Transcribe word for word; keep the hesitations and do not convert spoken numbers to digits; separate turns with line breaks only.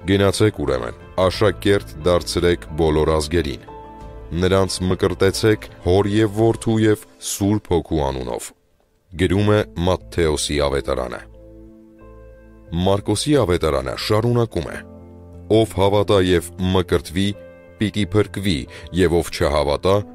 Գնացեք ուրեմն, աշակերտ դարձրեք բոլոր ազգերին, նրանց մկրտեցեք հոր և որդու և Սուրբ Հոգու անունով։ Գրում է Մատթեոսի ավետարանը։ Մարկոսի ավետարանը շարունակում է. ով հավատա և մկրտվի, պիտի փրկվի, և ով չհավատա,